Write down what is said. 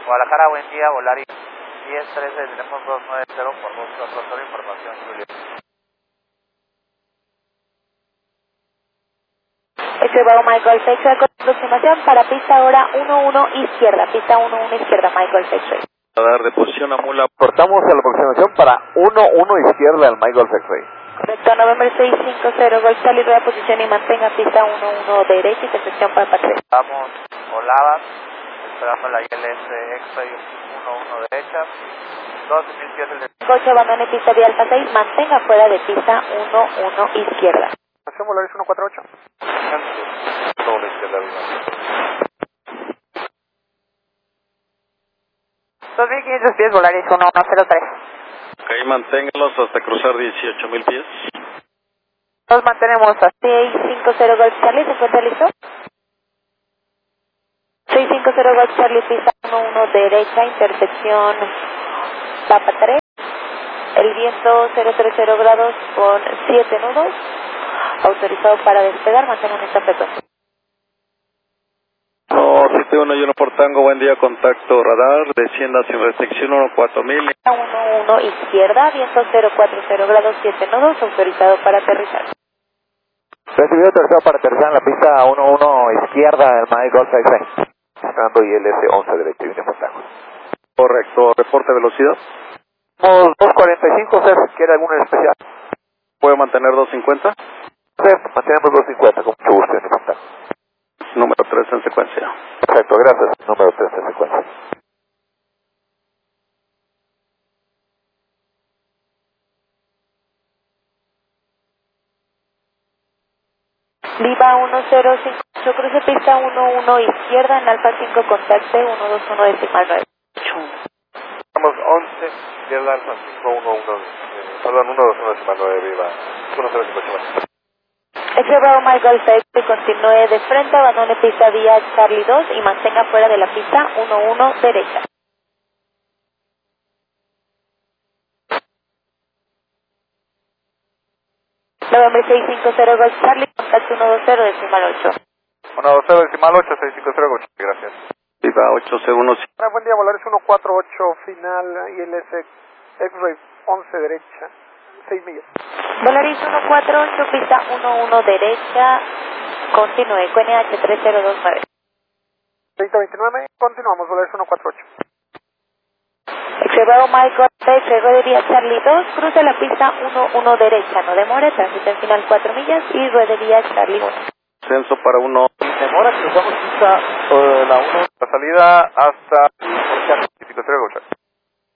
Guadalajara, buen día, Volaris 1013, tenemos 290 por voz, información, Julio. Bravo Michael X-Ray con aproximación para pista ahora 11 izquierda, pista 11 izquierda, Michael X-Ray. Radar de posición a mula. Cortamos a la aproximación para 11 izquierda al Michael X-Ray. Correcto, November 650, Golf Charlie, rueda posición y mantenga pista 11 derecha, intersección Papa 3. Vamos, Olavas, esperando la ILS X-Ray 11 derecha, 12.000 pies el de... Coche abandone pista de Alfa 6, mantenga fuera de pista 11 izquierda. Volaris 148. Todo la izquierda, arriba. 2.500 pies, Volaris 1103. Ok, manténgalos hasta cruzar 18.000 pies. Nos mantenemos a 650 Golf Charlie, ¿se encuentra listo? 650 Golf Charlie, pista 11 derecha, intersección Papa 3. El viento 030 grados con 7 nudos. Autorizado para despegar, mantengan esta frecuencia. No, 711 por tango, buen día, contacto radar, descienda sin restricción 14000. 11 izquierda, viento 040 grados 7 nudos, autorizado para aterrizar. Recibido autorizado para aterrizar en la pista 11 izquierda del Michael X-Ray. Esperando ILS 11 derecha y viene por tango. Correcto, reporte velocidad. 245, César, ¿quiere alguna en especial? ¿Puede mantener 250? Mantenemos 250, con mucho gusto, viene por tango. Número 3 en secuencia. Perfecto, gracias. Número 3 en secuencia. Viva 1058, cruce pista 11 izquierda en Alfa 5, contacte 121 decimal 9. Estamos 11, izquierda, Alfa 5, 11, perdón, 121 decimal 9, viva. 1058. Bravo Michael X, continúe de frente, abandone pista vía Charlie 2 y mantenga fuera de la pista 11 derecha. November 650 Golf Charlie, contacto 120 decimal 8. 120 decimal 8, 650 Golf, gracias. Viva 801. Buen día, Volaris 148, final, ILS X-Ray 11 derecha, 6 millas. Volaris 148, pista 11 derecha, continúe, QNH 3029. 3029, continuamos, Volaris 148. Bravo Michael X, ruede vía Charlie 2, cruce la pista 11 derecha, no demore, transite en final 4 millas y ruede vía Charlie 1. Censo para 1. Demora, cruzamos pista la 1. La salida hasta